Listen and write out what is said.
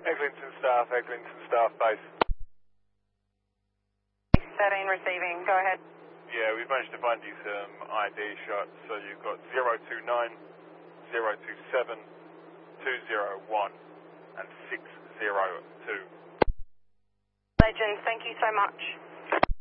Eglinton staff base. 13 receiving, go ahead. Yeah, we've managed to find you some ID shots, so you've got 029, 027, 201 and 602. Legend, thank you so much.